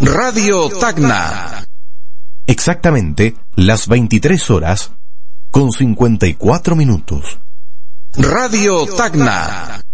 Radio Tacna. Exactamente las 23 horas con 54 minutos. Radio Tacna.